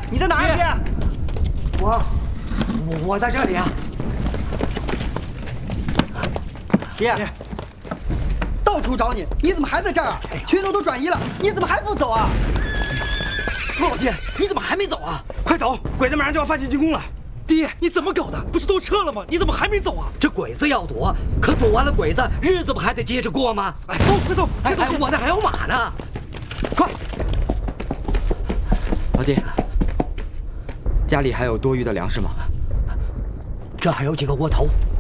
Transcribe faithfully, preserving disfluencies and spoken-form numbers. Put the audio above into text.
你在哪儿，爹？ 我我我在这里啊。 爹，到处找你，你怎么还在这儿啊？群众都转移了，你怎么还不走啊？ 老爹，你怎么还没走啊？ 快走，鬼子马上就要发起进攻了。 爹，你怎么搞的？不是都撤了吗？你怎么还没走啊？ 这鬼子要躲，可躲完了鬼子，日子不还得接着过吗？ 哎，走，快走， 哎快走！ 哎，我那还有马呢， 快！ 老爹，家里还有多余的粮食吗？ 这还有几个窝头，